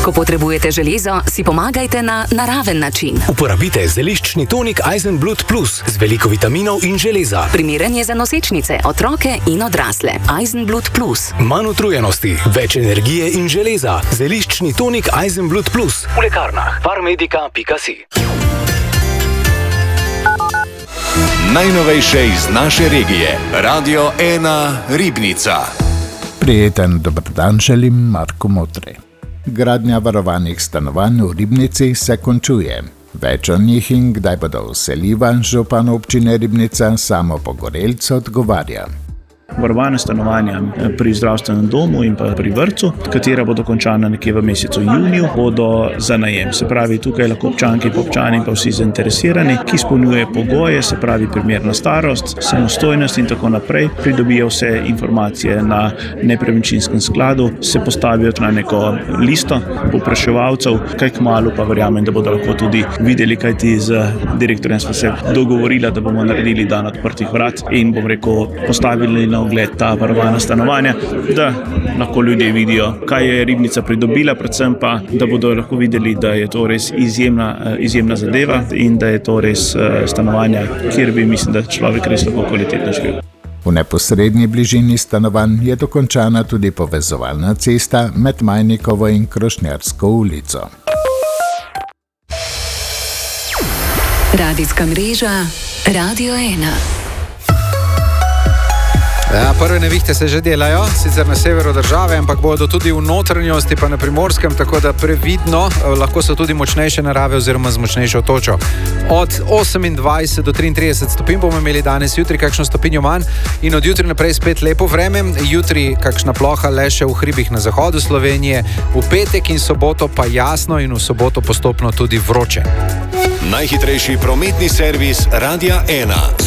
Ko potrebujete železo, si pomagajte na naraven način. Uporabite zeliščni tonik Eisenblut Plus z veliko vitaminov in železa. Primeren je za nosečnice, otroke in odrasle. Eisenblut Plus. Manj utrujenosti, več energije in železa. Zeliščni tonik Eisenblut Plus. V lekarnah farmedica.si. Najnovejše iz naše regije. Radio 1 Ribnica. Prijeten dober dan želim Marko Motre. Gradnja varovanih stanovanj v Ribnici se končuje. Več o njih in kdaj bodo vseljiva, župan občine Ribnica Samo Pogorelc odgovarja. Varovane stanovanja pri zdravstvenem domu in pa pri vrtcu, katera bodo končana nekje v mesecu juniju, bodo za najem. Se pravi, tukaj lahko občanke in občani pa vsi zainteresirani, ki izpolnjuje pogoje, se pravi primerna starost, samostojnost in tako naprej, pridobijo vse informacije na nepremičninskem skladu, se postavijo na neko listo povpraševalcev, kaj kmalu pa verjamem, da bodo lahko tudi videli, kaj ti z direktorjem smo se dogovorila, da bomo naredili dan odprtih vrat in bom rekel, postavili na ogled ta varovana stanovanja, da lahko ljudje vidijo, kaj je Ribnica pridobila, predvsem pa, da bodo lahko videli, da je to res izjemna zadeva in da je to res stanovanja, kjer bi mislim, da človek res lahko kvalitetno živel. V neposrednji bližini stanovanj je dokončana tudi povezovalna cesta med Majnikovo in Krošnjarsko ulico. Radijska mreža Radio 1. Ja, prve nevihte se že delajo, sicer na severu države, ampak bodo tudi v notranjosti pa na Primorskem, tako da previdno, lahko so tudi močnejše narave oziroma z močnejšo točo. Od 28 do 33 stopinj bomo imeli danes, jutri kakšno stopinjo manj in od jutri naprej spet lepo vreme. Jutri kakšna ploha le še v hribih na zahodu Slovenije, v petek in soboto pa jasno in v soboto postopno tudi vroče. Najhitrejši prometni servis Radia 1.